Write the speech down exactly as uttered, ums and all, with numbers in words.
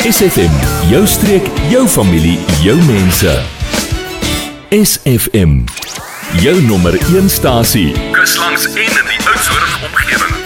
S F M, jou streek, jou familie, jou mense. S F M, jou nommer een stasie. Kus langs en in die Oudtshoorn omgewing.